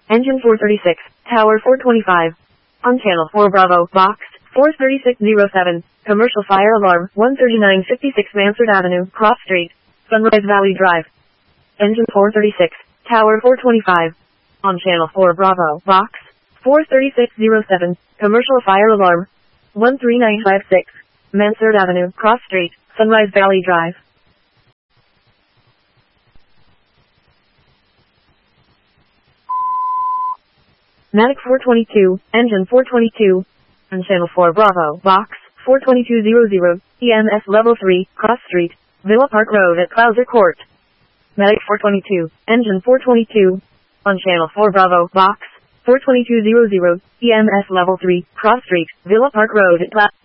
Engine 436, Tower 425. On Channel 4 Bravo, Box 43607. Commercial fire alarm, 13956 Mansard Avenue, Cross Street, Sunrise Valley Drive. Engine 436, Tower 425. On Channel 4 Bravo, Box 43607. Commercial fire alarm, 13956 Mansard Avenue, Cross Street, Sunrise Valley Drive. Medic 422, Engine 422. On Channel 4 Bravo, Box 42200, EMS Level 3, Cross Street, Villa Park Road at Clouser Court. Medic 422, Engine 422. On Channel 4 Bravo, Box 42200, EMS Level 3, Cross Street, Villa Park Road at Clouser.